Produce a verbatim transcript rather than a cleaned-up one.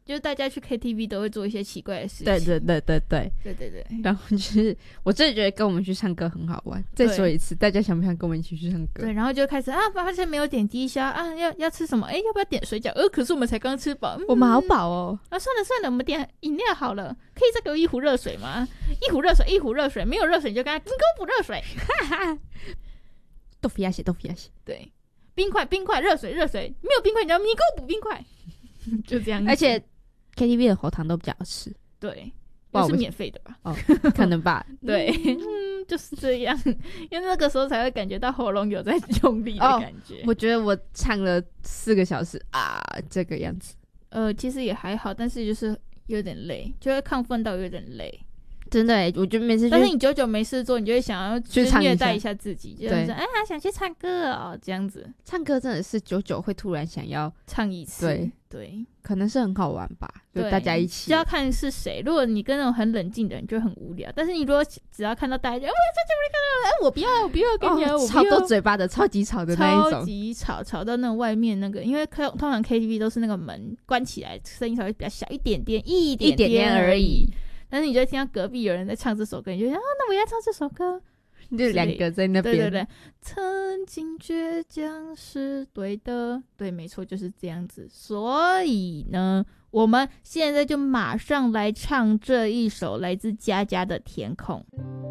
就是大家去 K T V 都会做一些奇怪的事情。 对对对对对对对对。 然后就是我真的觉得跟我们去唱歌很好玩。再说一次，大家想不想跟我们一起去唱歌？ 对，然后就开始啊，发现没有点低消啊，要要吃什么？哎，要不要点水饺？呃，可是我们才刚吃饱，嗯、 我们好饱哦。 啊，算了算了，我们点饮料好了。可以再给我一壶热水吗？一壶热水，一壶热水，没有热水你就跟他你给我补热水。哈哈， 豆腐鸭血，豆腐鸭血。 对，冰块，冰块，热水，热水，没有冰块你就你给我补冰块。就这样子。 而且 K T V 的喉糖都比较好吃。 对，那是免费的吧？ 哦，可能吧。 对，嗯，就是这样。因为那个时候才会感觉到喉咙有在用力的感觉。 哦，我觉得我唱了四个小时啊，这个样子。 呃，其实也还好，但是就是有点累，就会亢奋到有点累。 真的耶，我觉得每次， 但是你久久没事做，你就会想要去虐待一下自己，就是说，哎呀，想去唱歌哦，这样子。 唱歌真的是久久会突然想要唱一次， 对对， 可能是很好玩吧，就大家一起。 就要看是谁。如果你跟那种很冷静的人，就很无聊。但是你如果只要看到大家就，哎，我不要，我不要跟你啊，我超多嘴巴的，超级吵的那一种， 超级吵，吵到那种外面那个，因为通常 K T V 都是那个门关起来，声音稍微比较小一点点，一点点点而已。 但是你就听到隔壁有人在唱这首歌，你就想啊，那我也要唱这首歌。 就两个在那边， 对对对，曾经倔强是对的，对，没错，就是这样子。所以呢，我们现在就马上来唱这一首来自佳佳的《天空》。